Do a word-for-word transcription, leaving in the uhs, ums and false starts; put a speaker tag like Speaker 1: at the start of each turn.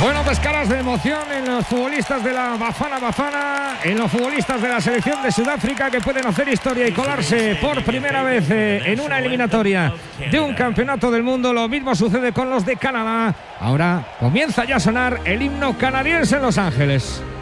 Speaker 1: Bueno, pues caras de emoción en los futbolistas de la Bafana Bafana, en los futbolistas de la selección de Sudáfrica, que pueden hacer historia y colarse por primera vez eh, en una eliminatoria de un campeonato del mundo. Lo mismo sucede con los de Canadá. Ahora comienza ya a sonar el himno canadiense en Los Ángeles.